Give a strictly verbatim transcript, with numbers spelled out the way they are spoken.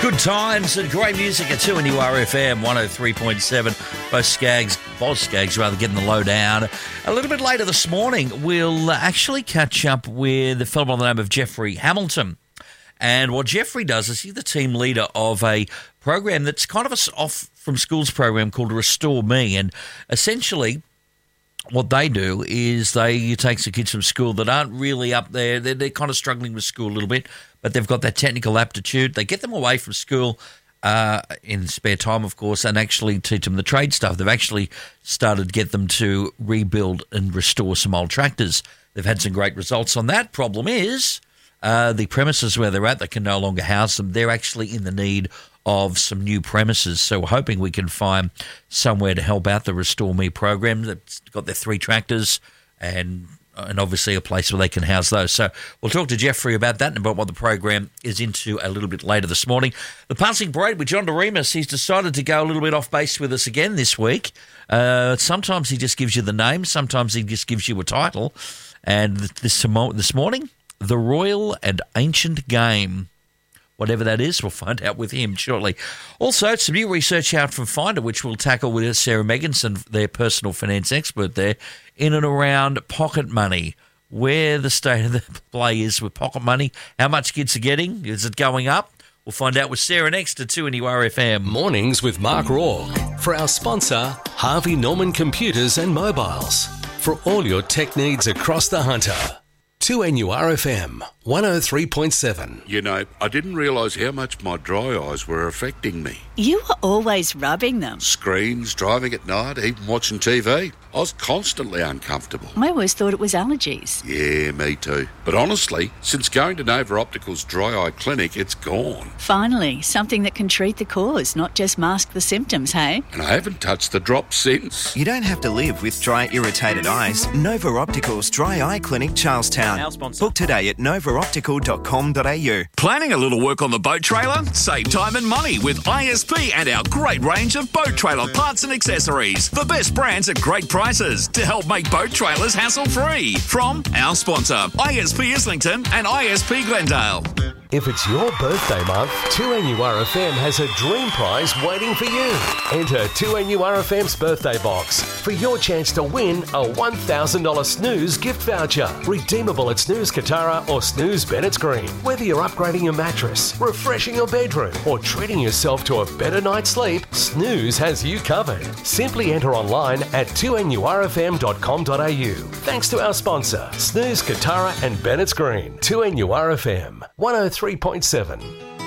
Good times and great music at two N U R F M one oh three point seven. Both Skaggs, Boz Skaggs rather, getting the low down. A little bit later this morning, we'll actually catch up with a fellow by the name of Jeffrey Hamilton. And what Jeffrey does is he's the team leader of a program that's kind of a off from schools program called Restore Me. And essentially what they do is they take some kids from school that aren't really up there. They're, they're kind of struggling with school a little bit, but they've got that technical aptitude. They get them away from school uh, in spare time, of course, and actually teach them the trade stuff. They've actually started to get them to rebuild and restore some old tractors. They've had some great results on that. Problem is uh, the premises where they're at, they can no longer house them. They're actually in the need of some new premises. So we're hoping we can find somewhere to help out the Restore Me program that's got their three tractors and and obviously a place where they can house those. So we'll talk to Jeffrey about that and about what the program is into a little bit later this morning. The Passing Parade with John DeRemus. He's decided to go a little bit off base with us again this week. Uh, sometimes he just gives you the name. Sometimes he just gives you a title. And this, this morning, The Royal and Ancient Game. Whatever that is, we'll find out with him shortly. Also, some new research out from Finder, which we'll tackle with Sarah Megginson, their personal finance expert there, in and around pocket money, where the state of the play is with pocket money, how much kids are getting, is it going up? We'll find out with Sarah next at two N U R F M. Mornings with Mark Rourke. For our sponsor, Harvey Norman Computers and Mobiles. For all your tech needs across the Hunter. two N U R F M one oh three point seven. You know, I didn't realise how much my dry eyes were affecting me. You were always rubbing them. Screens, driving at night, even watching T V. I was constantly uncomfortable. I always thought it was allergies. Yeah, me too. But honestly, since going to Nova Optical's Dry Eye Clinic, it's gone. Finally, something that can treat the cause, not just mask the symptoms, hey? And I haven't touched the drops since. You don't have to live with dry, irritated eyes. Nova Optical's Dry Eye Clinic, Charlestown. Our sponsor. Book today at nova optical dot com dot a u. Planning a little work on the boat trailer? Save time and money with I S P and our great range of boat trailer parts and accessories. The best brands at great prices to help make boat trailers hassle-free. From our sponsor, I S P Islington and I S P Glendale. If it's your birthday month, two N U R F M has a dream prize waiting for you. Enter two N U R F M's birthday box for your chance to win a one thousand dollars Snooze gift voucher. Redeemable at Snooze Katara or Snooze Bennett's Green. Whether you're upgrading your mattress, refreshing your bedroom, or treating yourself to a better night's sleep, Snooze has you covered. Simply enter online at two N U R F M dot com dot a u. Thanks to our sponsor, Snooze Katara and Bennett's Green. two N U R F M one oh three point seven.